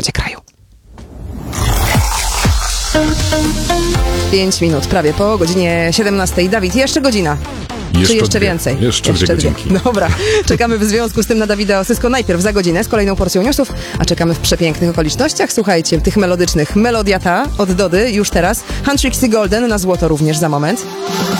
zachodzie kraju. 5 minut prawie po godzinie 17. Dawid, jeszcze godzina. Czy jeszcze więcej? Jeszcze 2 godzinki. Dobra, czekamy w związku z tym na Dawida Osysko najpierw za godzinę z kolejną porcją newsów, a czekamy w przepięknych okolicznościach. Słuchajcie, tych melodycznych. Melodia ta od Dody już teraz. Huntrixie Golden na złoto również za moment.